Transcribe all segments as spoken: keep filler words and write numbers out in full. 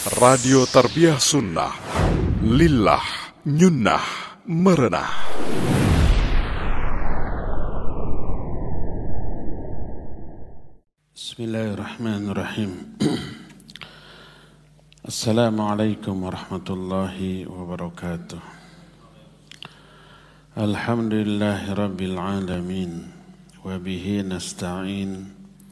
Radio Tarbiyah Sunnah, Lillah, Nyunnah, Merenah. Bismillahirrahmanirrahim. Assalamualaikum warahmatullahi wabarakatuh. Alhamdulillahi rabbil alamin, wa bihi nasta'in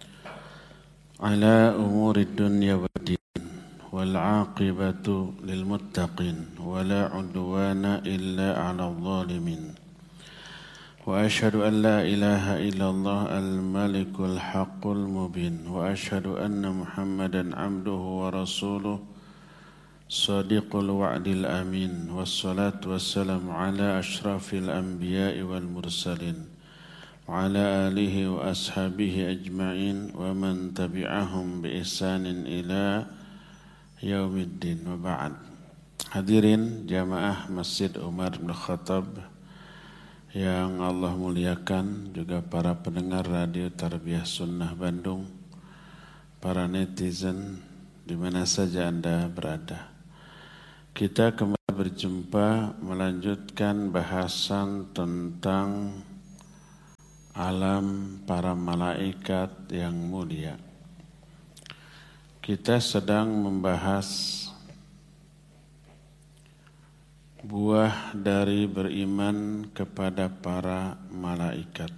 ala umuri dunya waddin, wal aqibatu lil muttaqin, wa la udwana illa ala zalimin. Wa ashhadu an la ilaha illallah al-malikul haqqul mubin, wa ashhadu anna Muhammadan abduhu wa rasuluh sadiqul wa'dil amin, wassalatu wassalamu ala ashrafil anbiya'i wal mursalin, wa ala alihi wa ashabihi ajma'in, wa man tabi'ahum bi ihsanin ila yaumiddin, wa ba'd. Hadirin jamaah Masjid Umar bin Khattab yang Allah muliakan, juga para pendengar Radio Tarbiyah Sunnah Bandung, para netizen di mana saja Anda berada. Kita kembali berjumpa melanjutkan bahasan tentang alam para malaikat yang mulia. Kita sedang membahas buah dari beriman kepada para malaikat.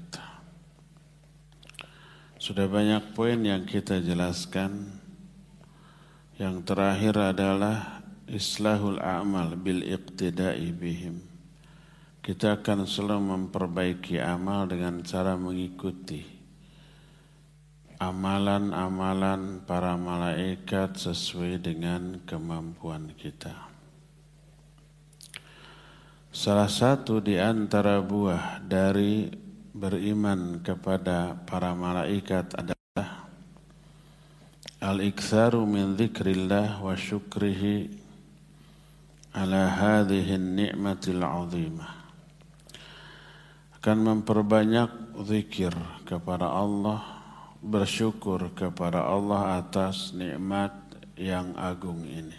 Sudah banyak poin yang kita jelaskan. Yang terakhir adalah islahul a'mal bil iqtida'i bihim. Kita akan selalu memperbaiki amal dengan cara mengikuti amalan-amalan para malaikat sesuai dengan kemampuan kita. Salah satu di antara buah dari beriman kepada para malaikat adalah al-iktsaru min dzikrillah wa syukrihi ala hadhihi an-ni'matil 'azimah. Akan memperbanyak zikir kepada Allah, bersyukur kepada Allah atas nikmat yang agung ini.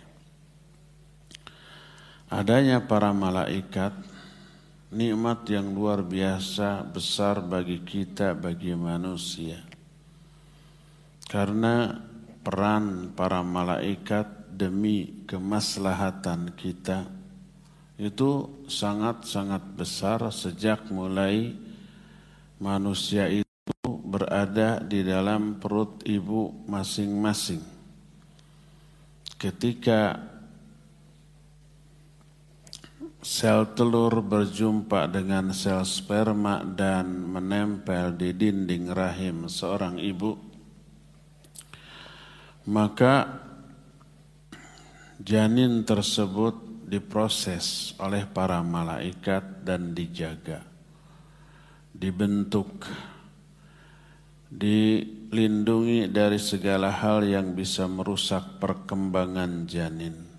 Adanya para malaikat, nikmat yang luar biasa besar bagi kita, bagi manusia. Karena peran para malaikat demi kemaslahatan kita itu sangat-sangat besar sejak mulai manusia itu berada di dalam perut ibu masing-masing. Ketika sel telur berjumpa dengan sel sperma dan menempel di dinding rahim seorang ibu, maka janin tersebut diproses oleh para malaikat dan dijaga, dibentuk, dilindungi dari segala hal yang bisa merusak perkembangan janin.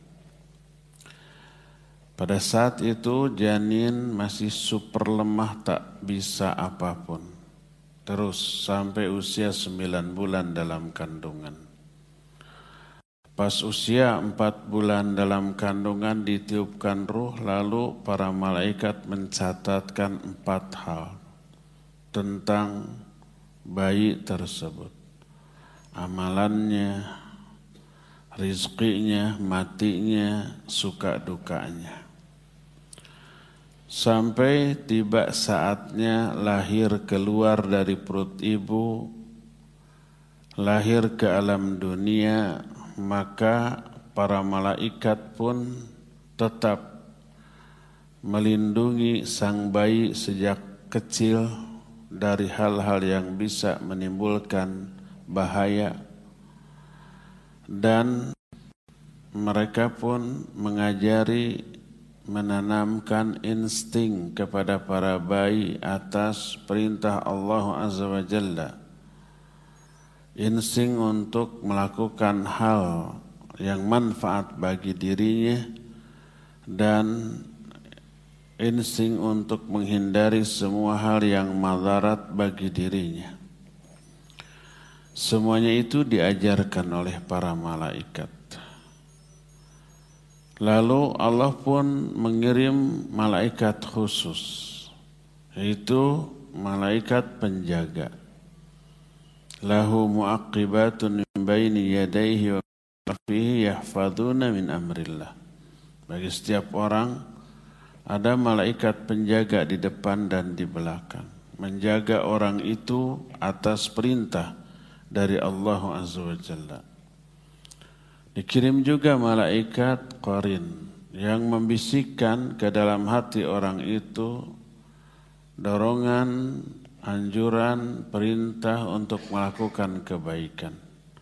Pada saat itu janin masih super lemah, tak bisa apapun. Terus sampai usia sembilan bulan dalam kandungan. Pas usia empat bulan dalam kandungan ditiupkan ruh, lalu para malaikat mencatatkan empat hal tentang bayi tersebut. Amalannya, rizkinya, matinya, suka dukanya. Sampai tiba saatnya lahir keluar dari perut ibu, lahir ke alam dunia, maka para malaikat pun tetap melindungi sang bayi sejak kecil dari hal-hal yang bisa menimbulkan bahaya, dan mereka pun mengajari, menanamkan insting kepada para bayi atas perintah Allah Azza wa Jalla. Insting untuk melakukan hal yang manfaat bagi dirinya dan insting untuk menghindari semua hal yang madarat bagi dirinya. Semuanya itu diajarkan oleh para malaikat. Lalu Allah pun mengirim malaikat khusus, yaitu malaikat penjaga. Lahu mu'aqibatun min baini yadayhi wa khalfihi yahfaduna min amrillah. Bagi setiap orang ada malaikat penjaga di depan dan di belakang, menjaga orang itu atas perintah dari Allah Azza wa Jalla. Dikirim juga malaikat qarin yang membisikkan ke dalam hati orang itu dorongan, anjuran, perintah untuk melakukan kebaikan.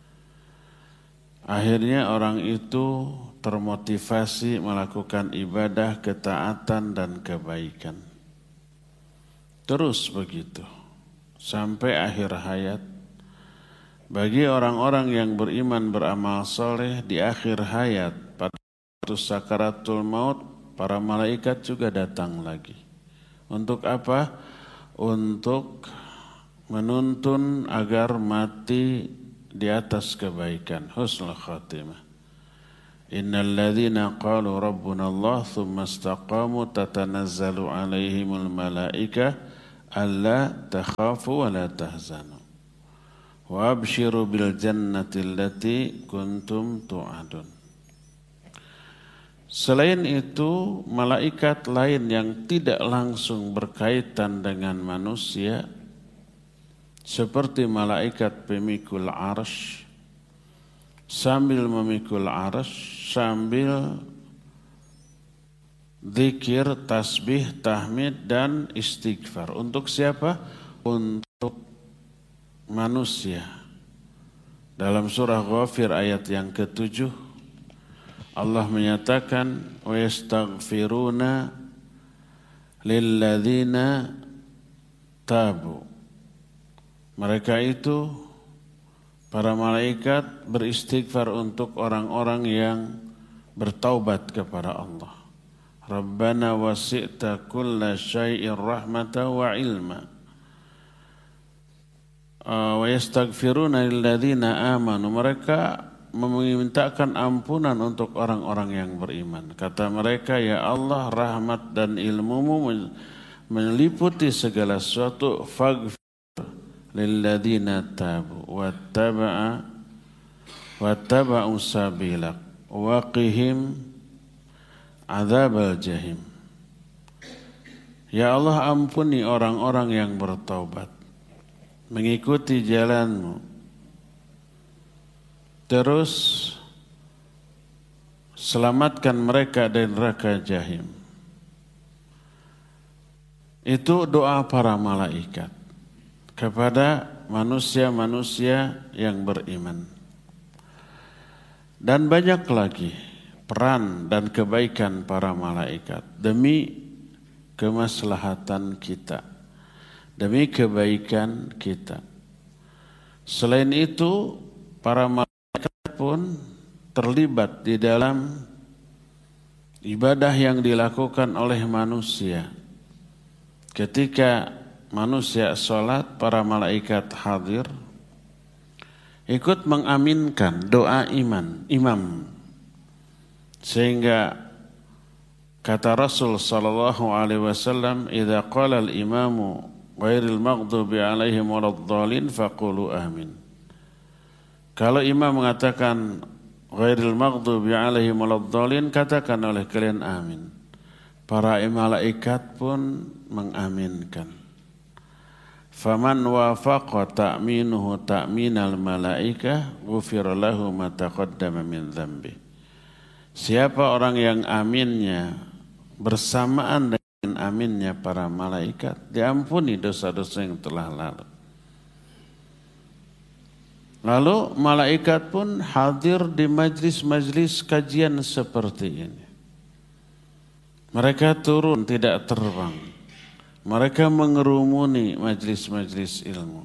Akhirnya orang itu termotivasi melakukan ibadah, ketaatan dan kebaikan. Terus begitu sampai akhir hayat. Bagi orang-orang yang beriman beramal soleh di akhir hayat, pada waktu sakaratul maut, para malaikat juga datang lagi. Untuk apa? Untuk menuntun agar mati di atas kebaikan, husnul khatimah. Innal ladzina qalu rabbuna Allah tsumma istaqamu tatanazzalu alaihimul malaikah alla takhafu wa la tahzanu wa abshiru bil jannati allati kuntum tu'adun. Selain itu, malaikat lain yang tidak langsung berkaitan dengan manusia, seperti malaikat pemikul arsy, sambil memikul arsy, sambil zikir, tasbih, tahmid dan istighfar. Untuk siapa? Untuk manusia. Dalam surah Ghafir ayat yang ketujuh, Allah menyatakan wa yastaghfiruna lilladzina tabu. Mereka itu para malaikat beristighfar untuk orang-orang yang bertaubat kepada Allah. Rabbana wasi'ta kulla syai'in rahmatan wa ilma. Wa yastaghfiruna lilladzina amanu. Mereka memintakan ampunan untuk orang-orang yang beriman. Kata mereka, ya Allah, rahmat dan ilmumu meliputi segala sesuatu. Faghfir lilladzina tabu wattaba'a wattaba'u sabilak waqihim adzabal jahim. Ya Allah, ampuni orang-orang yang bertaubat, mengikuti jalanmu, terus selamatkan mereka dari neraka jahim. Itu doa para malaikat kepada manusia-manusia yang beriman. Dan banyak lagi peran dan kebaikan para malaikat demi kemaslahatan kita, demi kebaikan kita. Selain itu, para malaikat pun terlibat di dalam ibadah yang dilakukan oleh manusia. Ketika manusia sholat, para malaikat hadir, ikut mengaminkan doa iman, imam. Sehingga kata Rasul sallallahu alaihi wasallam, "Idza qala al-imamu ghairil maghdubi alaihim waladdallin faqulu amin." Kalau imam mengatakan ghairil maghdubi alaihim waladdallin, katakan oleh kalian amin. Para malaikat pun mengaminkan. Faman wafaqa ta'minuhu ta'minal malaikah ghufira lahu ma taqaddama min dzambi. Siapa orang yang aminnya bersamaan dengan aminnya para malaikat, diampuni dosa-dosa yang telah lalu. Lalu malaikat pun hadir di majlis-majlis kajian seperti ini. Mereka turun, tidak terbang. Mereka mengerumuni majlis-majlis ilmu.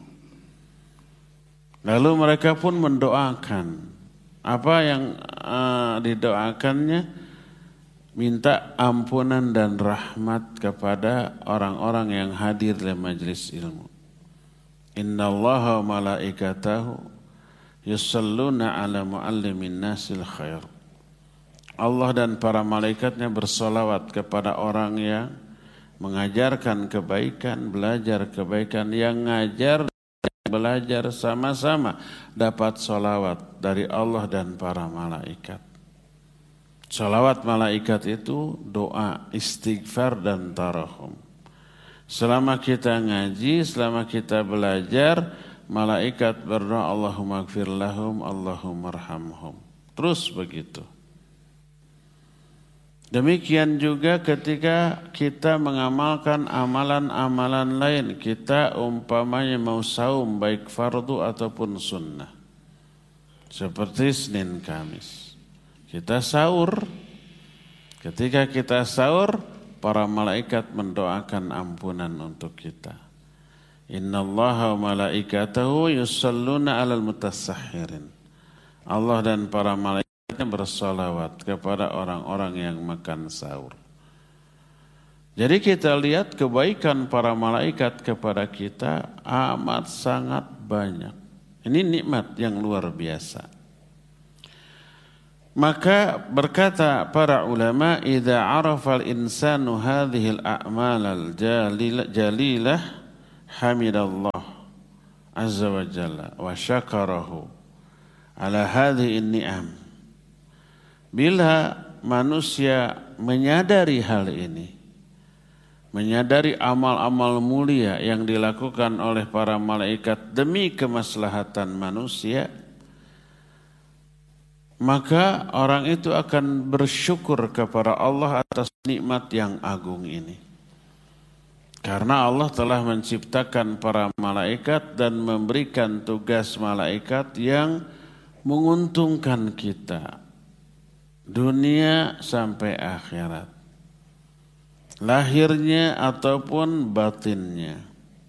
Lalu mereka pun mendoakan. Apa yang uh, didoakannya? Minta ampunan dan rahmat kepada orang-orang yang hadir di majlis ilmu. Innallaha wa malaikatahu yusalluna ala muallimin nasil khair Allah dan para malaikatnya bersolawat kepada orang yang mengajarkan kebaikan, belajar kebaikan, yang ngajar, belajar sama-sama dapat solawat dari Allah dan para malaikat. Solawat malaikat itu doa, istighfar dan tarahum. Selama kita ngaji, selama kita belajar, malaikat berdoa Allahumma gfir lahum, Allahumma arhamhum. Terus begitu. Demikian juga ketika kita mengamalkan amalan-amalan lain. Kita umpamanya mau saum baik fardu ataupun sunnah. Seperti Senin Kamis. Kita sahur. Ketika kita sahur, para malaikat mendoakan ampunan untuk kita. Innallaha wa malaikatahu yusalluna alal mutasahhirin. Allah dan para malaikat bersolawat kepada orang-orang yang makan sahur. Jadi kita lihat kebaikan para malaikat kepada kita amat sangat banyak. Ini nikmat yang luar biasa. Maka berkata para ulama, idza arafa al-insanu hadhihi al-a'mal al-jalilah hamidallah azza wa jalla wa syakarahu ala hadhihi an-ni'am. Bila manusia menyadari hal ini, menyadari amal-amal mulia yang dilakukan oleh para malaikat demi kemaslahatan manusia, maka orang itu akan bersyukur kepada Allah atas nikmat yang agung ini. Karena Allah telah menciptakan para malaikat dan memberikan tugas malaikat yang menguntungkan kita dunia sampai akhirat, lahirnya ataupun batinnya.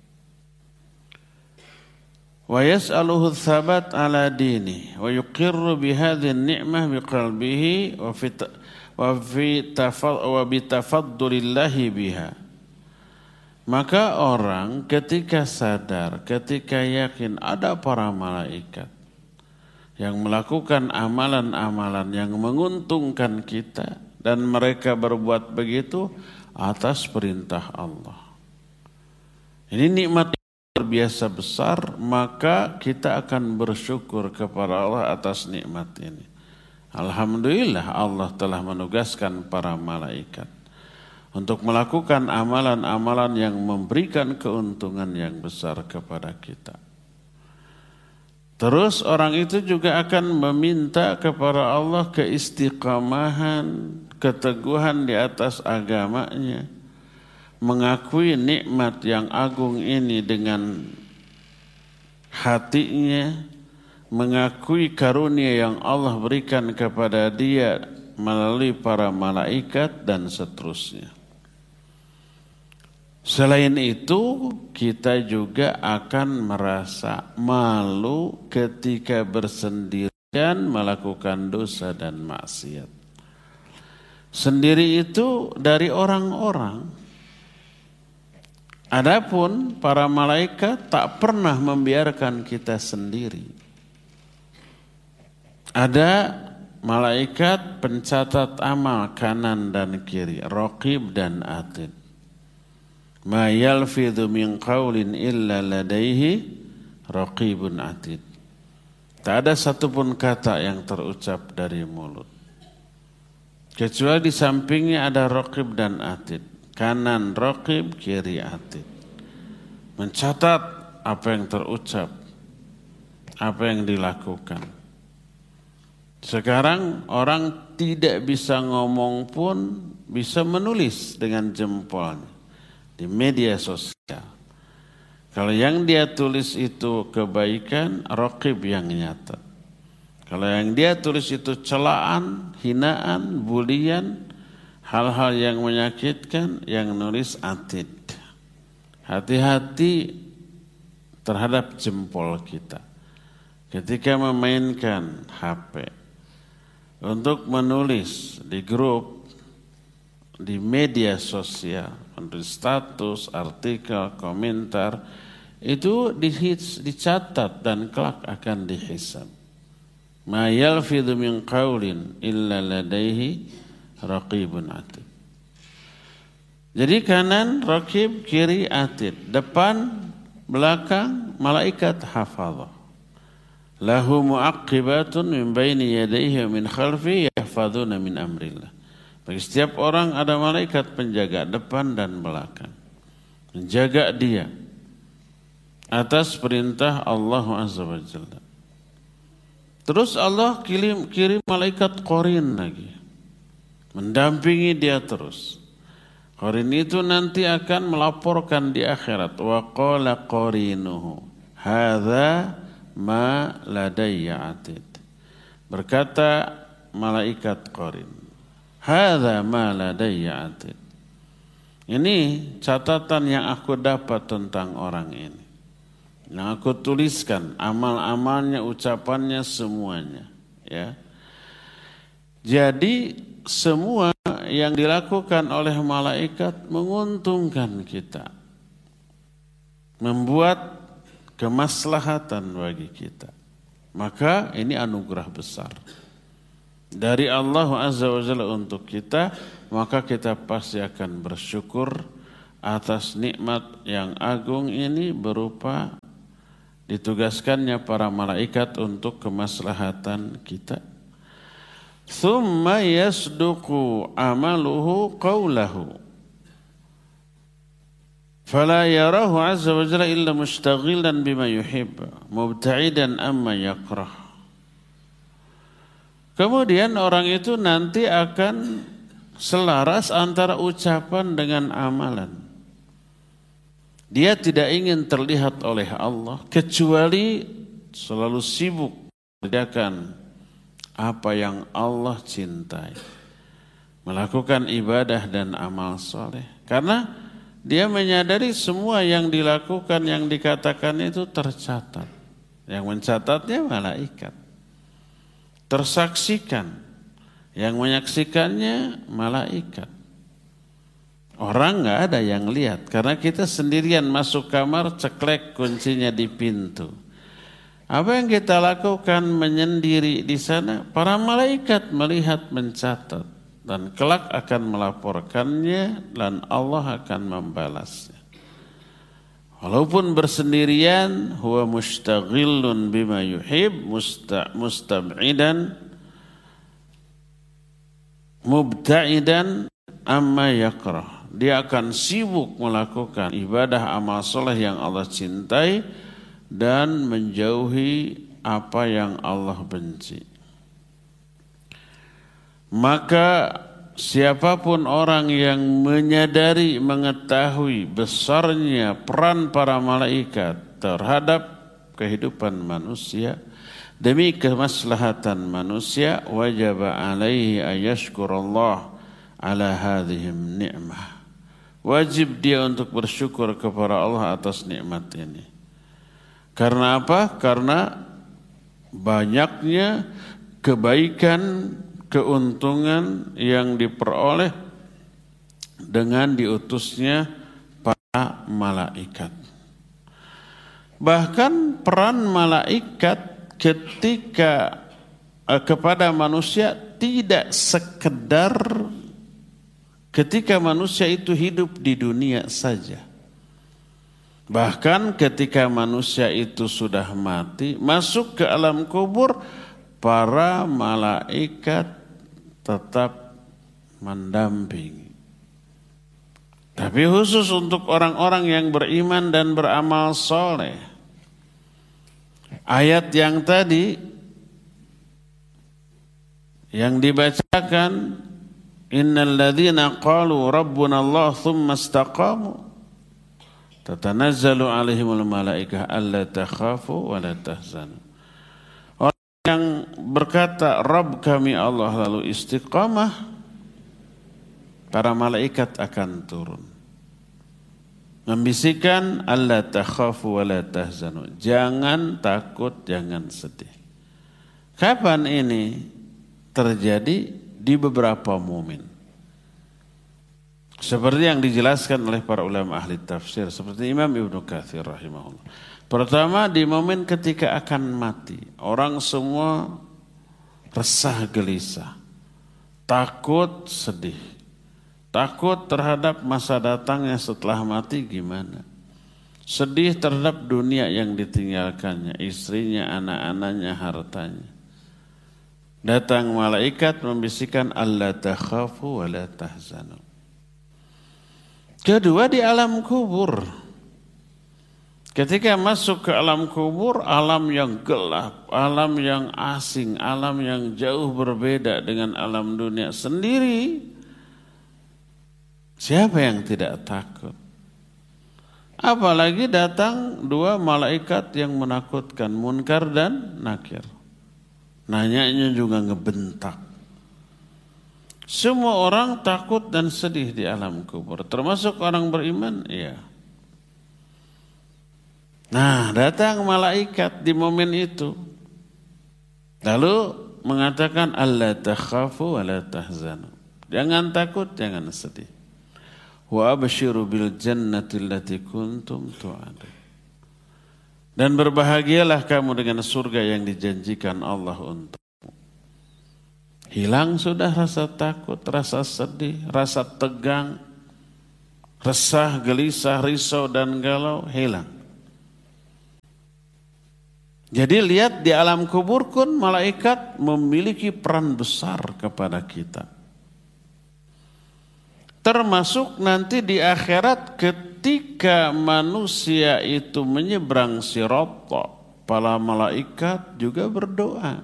Wa yas'aluhu tsabat ala dini wa yuqirru bihadhihi an-ni'mah biqalbihi wa fi wa fi wa bi tafaddulillahi biha. Maka orang ketika sadar, ketika yakin ada para malaikat yang melakukan amalan-amalan yang menguntungkan kita dan mereka berbuat begitu atas perintah Allah. Ini nikmat yang biasa besar, maka kita akan bersyukur kepada Allah atas nikmat ini. Alhamdulillah Allah telah menugaskan para malaikat untuk melakukan amalan-amalan yang memberikan keuntungan yang besar kepada kita. Terus orang itu juga akan meminta kepada Allah keistiqamahan, keteguhan di atas agamanya, mengakui nikmat yang agung ini dengan hatinya, mengakui karunia yang Allah berikan kepada dia melalui para malaikat dan seterusnya. Selain itu, kita juga akan merasa malu ketika bersendirian melakukan dosa dan maksiat. Sendiri itu dari orang-orang. Adapun para malaikat tak pernah membiarkan kita sendiri. Ada malaikat pencatat amal kanan dan kiri, raqib dan atid. Ma yalfidhu min qawlin illa ladaihi raqibun atid. Tak ada satupun kata yang terucap dari mulut, kecuali di sampingnya ada raqib dan atid. Kanan raqib, kiri atid. Mencatat apa yang terucap, apa yang dilakukan. Sekarang orang tidak bisa ngomong pun bisa menulis dengan jempolnya di media sosial. Kalau yang dia tulis itu kebaikan, raqib yang nyata. Kalau yang dia tulis itu celaan, hinaan, bulian, hal-hal yang menyakitkan, yang nulis atid. Hati-hati terhadap jempol kita ketika memainkan H P untuk menulis di grup, di media sosial, untuk status, artikel, komentar, itu dicatat dan kelak akan dihisab. Ma yalfidhu min qaulin illa ladaihi raqibun atid. Jadi kanan raqib, kiri atid, depan, belakang malaikat hafadhah. Lahu mu'aqqibatun min baini yadayhi wa min khalfi yahfadhuna min amrillah. Bagi setiap orang ada malaikat penjaga depan dan belakang, menjaga dia atas perintah Allah Azza wa Jalla. Terus Allah kirim, kirim malaikat qarin lagi, mendampingi dia terus. Qarin itu nanti akan melaporkan di akhirat. Wa qala qarinuhu hadza ma ladayya atid. Berkata malaikat qarin, hadza ma ladayya atid. Ini catatan yang aku dapat tentang orang ini. Yang aku tuliskan amal-amalnya, ucapannya, semuanya, ya. Jadi semua yang dilakukan oleh malaikat menguntungkan kita, membuat kemaslahatan bagi kita. Maka ini anugerah besar dari Allah Azza wa Jalla untuk kita, maka kita pasti akan bersyukur atas nikmat yang agung ini berupa ditugaskannya para malaikat untuk kemaslahatan kita. Thumma yasduqu amaluhu qawlahu fala yarahu azza wa jalla illa mushtaghilan bima yuhib mubta'idan amma yakrah. Kemudian orang itu nanti akan selaras antara ucapan dengan amalan. Dia tidak ingin terlihat oleh Allah kecuali selalu sibuk mengerjakan apa yang Allah cintai, melakukan ibadah dan amal soleh. Karena dia menyadari semua yang dilakukan, yang dikatakan itu tercatat. Yang mencatatnya malaikat. Tersaksikan. Yang menyaksikannya malaikat. Orang gak ada yang lihat. Karena kita sendirian masuk kamar, ceklek kuncinya di pintu. Apa yang kita lakukan menyendiri di sana, para malaikat melihat, mencatat, dan kelak akan melaporkannya dan Allah akan membalasnya. Walaupun bersendirian, huwa mustaghillun bima yuhib, musta, mustab'idan, mubta'idan amma yakrah. Dia akan sibuk melakukan ibadah amal soleh yang Allah cintai dan menjauhi apa yang Allah benci. Maka siapapun orang yang menyadari, mengetahui besarnya peran para malaikat terhadap kehidupan manusia demi kemaslahatan manusia, wajib alaihi ayashkurallah ala hadhihim ni'mah. Wajib dia untuk bersyukur kepada Allah atas nikmat ini. Karena apa? Karena banyaknya kebaikan, keuntungan yang diperoleh dengan diutusnya para malaikat. Bahkan peran malaikat ketika eh, kepada manusia tidak sekedar ketika manusia itu hidup di dunia saja. Bahkan ketika manusia itu sudah mati, masuk ke alam kubur, para malaikat tetap mendampingi. Tapi khusus untuk orang-orang yang beriman dan beramal soleh. Ayat yang tadi yang dibacakan, innal ladzina qalu rabbuna Allah tsumma istaqamu tatanazzalu alaihimul malaikah alla takhafu wa la tahzanu. Orang yang berkata Rabb kami Allah lalu istiqamah, para malaikat akan turun membisikkan alla takhafu wa la tahzanu, jangan takut, jangan sedih. Kapan ini terjadi? Di beberapa momen. Seperti yang dijelaskan oleh para ulama ahli tafsir, seperti Imam Ibnu Katsir rahimahullah. Pertama, di momen ketika akan mati. Orang semua resah gelisah, takut sedih, takut terhadap masa datangnya setelah mati gimana, sedih terhadap dunia yang ditinggalkannya, istrinya, anak-anaknya, hartanya. Datang malaikat membisikkan alla takhafu wa la tahzanu. Kedua, di alam kubur. Ketika masuk ke alam kubur, alam yang gelap, alam yang asing, alam yang jauh berbeda dengan alam dunia sendiri. Siapa yang tidak takut? Apalagi datang dua malaikat yang menakutkan, Munkar dan Nakir. Nanyanya juga ngebentak. Semua orang takut dan sedih di alam kubur, termasuk orang beriman, iya. Nah, datang malaikat di momen itu. Lalu mengatakan alla takhafu wa la tahzanu. Jangan takut, jangan sedih. Wa abshiru bil jannati allati kuntum tu'adun. Dan berbahagialah kamu dengan surga yang dijanjikan Allah untukmu. Hilang sudah rasa takut, rasa sedih, rasa tegang, resah, gelisah, risau dan galau, hilang. Jadi lihat di alam kubur pun malaikat memiliki peran besar kepada kita. Termasuk nanti di akhirat ketika manusia itu menyeberang sirat, para malaikat juga berdoa.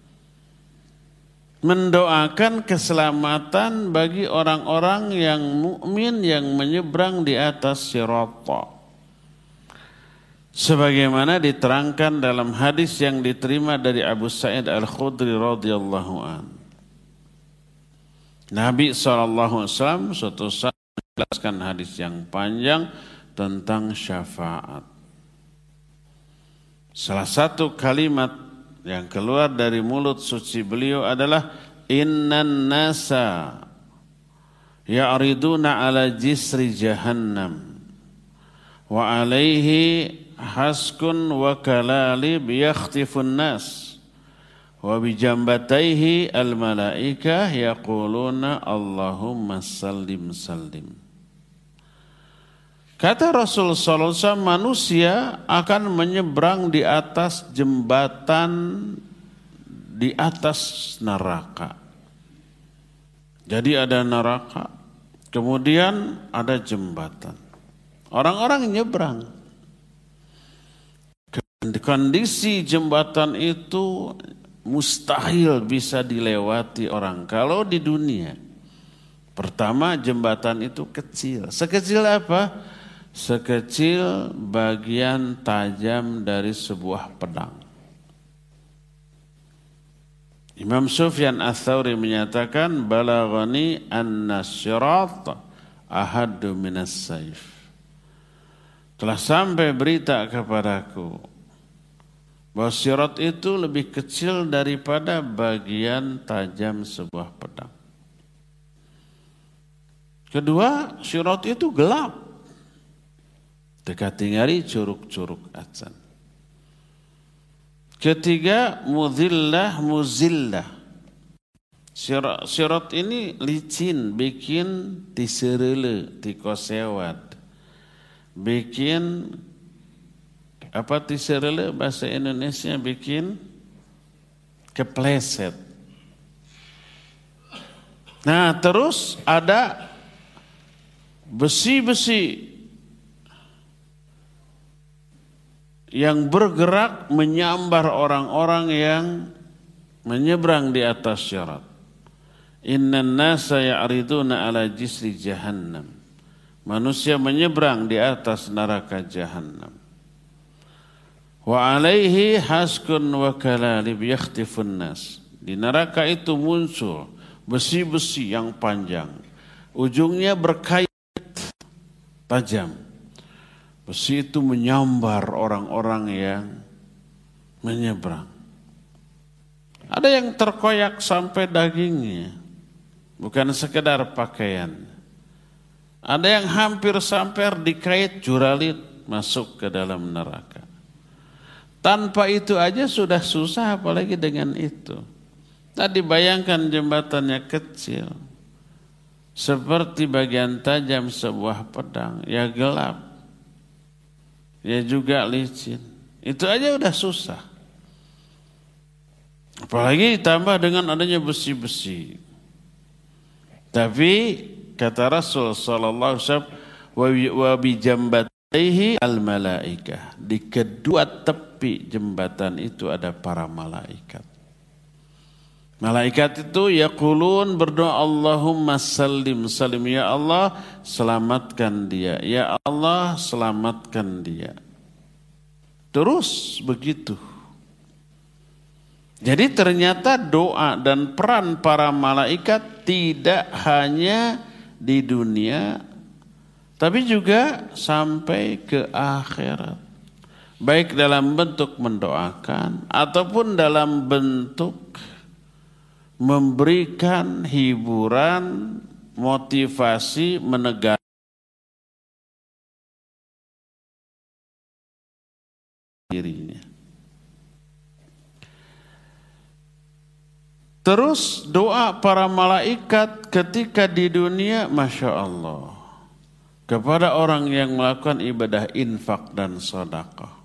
Mendoakan keselamatan bagi orang-orang yang mukmin yang menyeberang di atas sirat. Sebagaimana diterangkan dalam hadis yang diterima dari Abu Sa'id Al-Khudri radhiyallahu an. Nabi shallallahu alaihi wasallam suatu saat menjelaskan hadis yang panjang tentang syafaat. Salah satu kalimat yang keluar dari mulut suci beliau adalah innan nasa ya'riduna ala jisri jahannam wa alaihi haskun wa kalalib yakhtifun nas wa bijambataihi al malaikah yaquluna Allahumma sallim sallim. Kata Rasul sallallahu alaihi wasallam, manusia akan menyeberang di atas jembatan di atas neraka. Jadi ada neraka, kemudian ada jembatan. Orang-orang nyebrang. Kondisi jembatan itu mustahil bisa dilewati orang kalau di dunia. Pertama, jembatan itu kecil. Sekecil apa? Sekecil bagian tajam dari sebuah pedang. Imam Sufyan Ats-Tsauri menyatakan balaghani anna syirat ahaddu minas saif. Telah sampai berita kepadaku bahwa syirat itu lebih kecil daripada bagian tajam sebuah pedang. Kedua, syirat itu gelap. Dekati ngari curug-curug azan. Ketiga, mudhillah muzillah. Syirat, syirat ini licin, bikin tisereule, tikosewat. Bikin apa tisereule bahasa Indonesia, bikin kepleset. Nah, terus ada besi-besi yang bergerak menyambar orang-orang yang menyeberang di atas syirat. Innan nasa ya'riduna ala jisri jahannam. Manusia menyeberang di atas neraka jahannam. Wa alaihi haskun wa kalalib yakhtifun nas. Di neraka itu muncul besi-besi yang panjang. Ujungnya berkait tajam. Besi itu menyambar orang-orang yang menyeberang. Ada yang terkoyak sampai dagingnya, bukan sekedar pakaian. Ada yang hampir sampai dikait juralit masuk ke dalam neraka. Tanpa itu aja sudah susah, apalagi dengan itu. Tadi bayangkan jembatannya kecil, seperti bagian tajam sebuah pedang, ya gelap, ya juga licin. Itu aja udah susah. Apalagi ditambah dengan adanya besi-besi. Tapi kata Rasul sallallahu alaihi wasallam, wa bi jambataihi al malaikah. Di kedua tepi jembatan itu ada para malaikat. Malaikat itu yaqulun, berdoa, Allahumma sallim salim, ya Allah selamatkan dia, ya Allah selamatkan dia. Terus begitu. Jadi ternyata doa dan peran para malaikat tidak hanya di dunia, tapi juga sampai ke akhirat. Baik dalam bentuk mendoakan ataupun dalam bentuk memberikan hiburan, motivasi, menegar dirinya. Terus doa para malaikat ketika di dunia, Masya Allah, kepada orang yang melakukan ibadah infak dan sedekah.